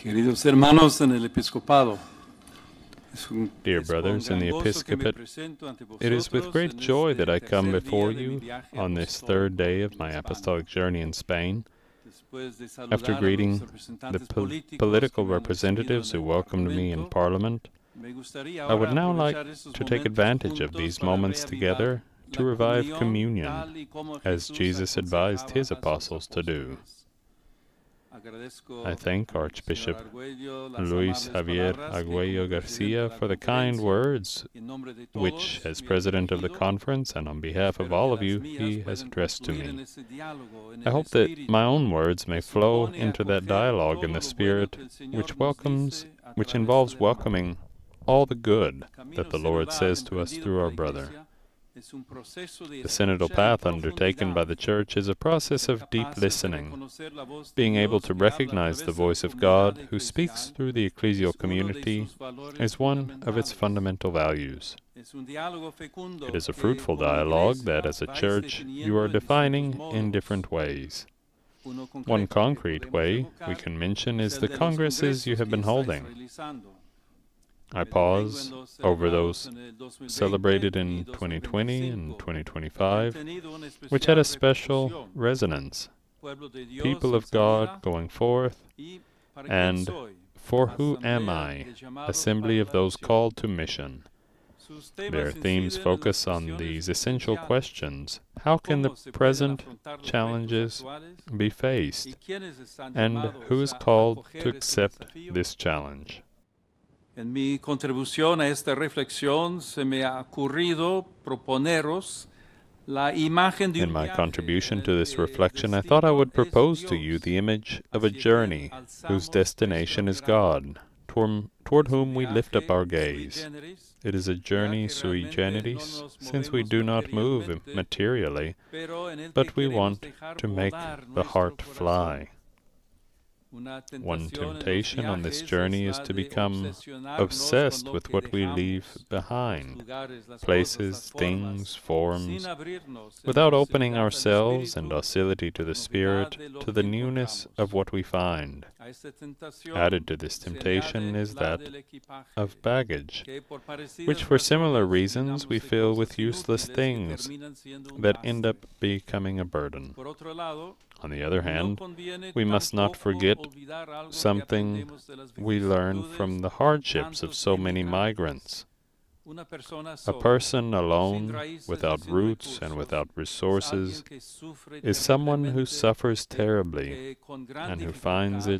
Queridos hermanos en el episcopado, Dear brothers in the episcopate, it is with great joy that I come before you on this third day of my apostolic journey in Spain, after greeting the political representatives who welcomed me in Parliament. I would now like to take advantage of these moments together to revive communion, as Jesus advised his apostles to do. I thank Archbishop Luis Javier Arguello Garcia for the kind words which, as President of the Conference and on behalf of all of you, he has addressed to me. I hope that my own words may flow into that dialogue in the spirit which involves welcoming all the good that the Lord says to us through our brother. The synodal path undertaken by the Church is a process of deep listening, being able to recognize the voice of God who speaks through the ecclesial community is one of its fundamental values. It is a fruitful dialogue that, as a Church, you are defining in different ways. One concrete way we can mention is the congresses you have been holding. I pause over those celebrated in 2020 and 2025, which had a special resonance. People of God going forth, and For Who Am I? Assembly of those called to mission. Their themes focus on these essential questions. How can the present challenges be faced? And who is called to accept this challenge? En mi contribución a esta reflexión se me ha ocurrido proponeros la imagen de In my contribution to this reflection, I thought I would propose to you the image of a journey whose destination is God, toward whom we lift up our gaze. It is a journey sui generis, since we do not move materially, but we want to make the heart fly. One temptation on this journey is to become obsessed with what we leave behind, places, things, forms, without opening ourselves in docility to the Spirit, to the newness of what we find. Added to this temptation is that of baggage, which for similar reasons we fill with useless things that end up becoming a burden. On the other hand, we must not forget something we learn from the hardships of so many migrants. A person alone, without roots and without resources, is someone who suffers terribly and who finds it